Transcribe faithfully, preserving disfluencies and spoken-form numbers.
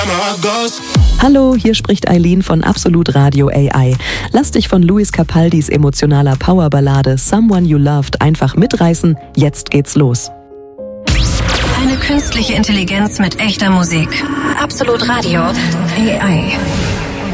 Hallo, hier spricht Eileen von Absolut Radio A I. Lass dich von Luis Capaldis emotionaler Powerballade Someone You Loved einfach mitreißen. Jetzt geht's los. Eine künstliche Intelligenz mit echter Musik. Absolut Radio A I.